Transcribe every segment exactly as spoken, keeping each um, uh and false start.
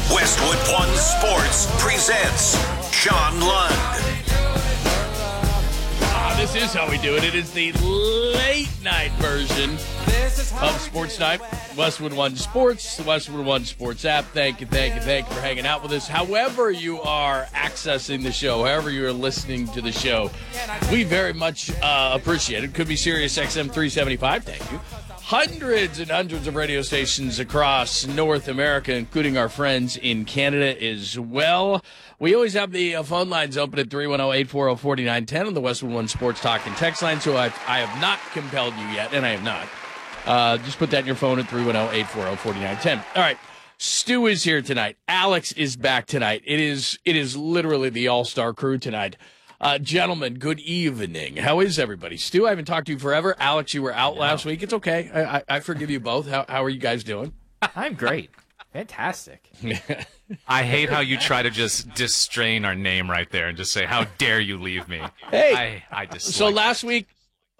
Westwood One Sports presents Sean Lund. Ah, this is how we do it. It is the late night version of Sports Night. Westwood One Sports, the Westwood One Sports app. Thank you, thank you, thank you for hanging out with us. However you are accessing the show, however you are listening to the show, we very much uh, appreciate it. Could be Sirius X M three seventy-five, thank you. Hundreds and hundreds of radio stations across North America, including our friends in Canada as well. We always have the uh, phone lines open at three one zero, eight four zero, four nine one zero on the Westwood One Sports Talk and text line, so I, I have not compelled you yet, and I have not. Uh, just put that in your phone at three one zero, eight four zero, four nine one zero. All right, Stu is here tonight. Alex is back tonight. It is it is literally the all-star crew tonight. Uh, gentlemen, good evening. How is everybody? Stu, I haven't talked to you forever. Alex, you were out last week. It's okay. I, I, I forgive you both. How, how are you guys doing? I'm great. Fantastic. I hate how you try to just distrain our name right there and just say, how dare you leave me? Hey, I, I dislike so last week,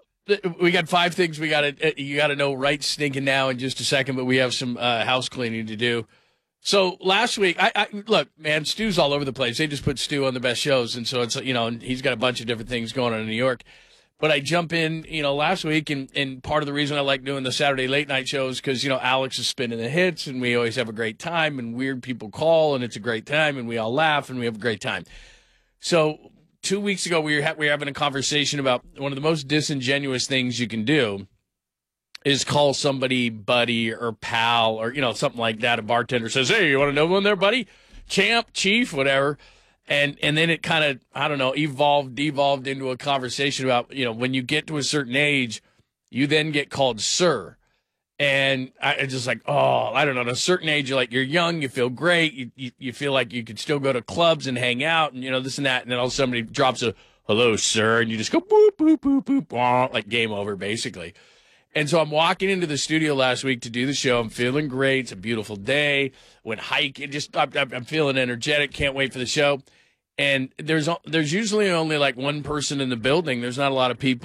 we got five things we got to you got to know right stinking now in just a second, but we have some uh, house cleaning to do. So last week, I, I look, man, Stu's all over the place. They just put Stu on the best shows, and so it's, you know, he's got a bunch of different things going on in New York. But I jump in, you know, last week, and, and part of the reason I like doing the Saturday late night shows because, you know, Alex is spinning the hits, and we always have a great time, and weird people call, and it's a great time, and we all laugh, and we have a great time. So two weeks ago, we were, ha- we were having a conversation about one of the most disingenuous things you can do is call somebody buddy or pal or, you know, something like that. A bartender says, hey, you want to know one there, buddy? Champ, chief, whatever. And and then it kind of, I don't know, evolved, devolved into a conversation about, you know, when you get to a certain age, you then get called sir. And I it's just like, oh, I don't know, at a certain age, you're like, you're young, you feel great, you, you, you feel like you could still go to clubs and hang out and, you know, this and that. And then all of a sudden somebody drops a hello, sir, and you just go boop, boop, boop, boop, boop, like game over, basically. And so I'm walking into the studio last week to do the show. I'm feeling great. It's a beautiful day. Went hiking. Just I'm, I'm feeling energetic. Can't wait for the show. And there's there's usually only like one person in the building. There's not a lot of people.